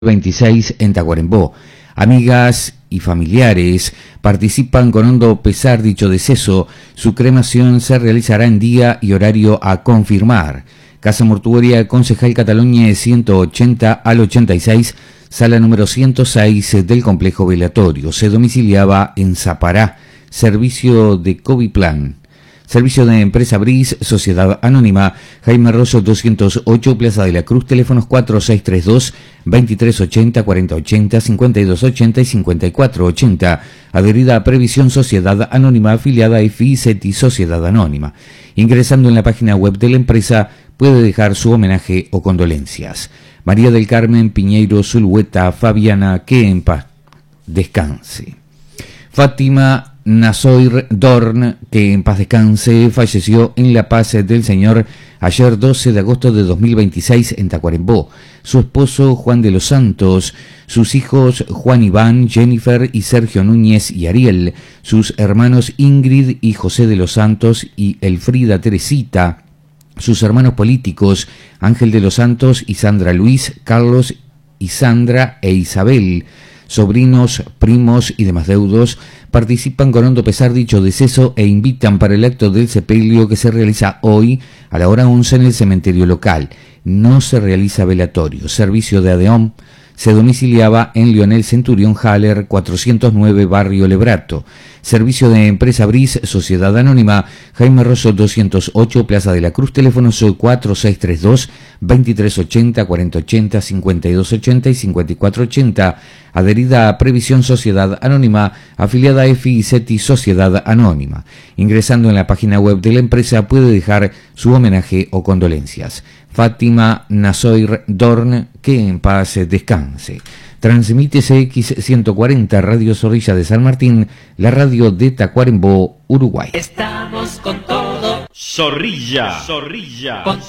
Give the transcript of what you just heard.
26 en Tacuarembó. Amigas y familiares participan con hondo pesar dicho deceso. Su cremación se realizará en día y horario a confirmar. Casa Mortuoria Concejal Cataluña 180 al 86, sala número 106 del complejo velatorio. Se domiciliaba en Zapará. Servicio de Coviplan. Servicio de Empresa Bris, Sociedad Anónima, Jaime Rosso 208, Plaza de la Cruz, teléfonos 4632-2380, 4080, 5280 y 5480. Adherida a Previsión Sociedad Anónima, afiliada a FICETI Sociedad Anónima. Ingresando en la página web de la empresa, puede dejar su homenaje o condolencias. María del Carmen Piñeiro Zulueta Fabiana, que en paz descanse. Fátima Nazoir Dorn, que en paz descanse, falleció en La Paz del Señor ayer 12 de agosto de 2026 en Tacuarembó. Su esposo Juan de los Santos, sus hijos Juan Iván, Jennifer y Sergio Núñez y Ariel, sus hermanos Ingrid y José de los Santos y Elfrida Teresita, sus hermanos políticos Ángel de los Santos y Sandra Luis, Carlos y Sandra e Isabel, sobrinos, primos y demás deudos, participan con hondo pesar dicho deceso e invitan para el acto del sepelio que se realiza hoy a la hora 11 en el cementerio local. No se realiza velatorio. Servicio de ADEOM se domiciliaba en Lionel Centurión Haller 409 Barrio Lebrato. Servicio de Empresa Bris, Sociedad Anónima, Jaime Rosso 208, Plaza de la Cruz, teléfonos 4632-2380, 4080, 5280 y 5480. Adherida a Previsión Sociedad Anónima, afiliada a FICETI Sociedad Anónima. Ingresando en la página web de la empresa puede dejar su homenaje o condolencias. Fátima Nazoir Dorn, que en paz descanse. Transmite CX140 Radio Zorrilla de San Martín, la radio de Tacuarembó, Uruguay. Estamos con todo. Zorrilla. Con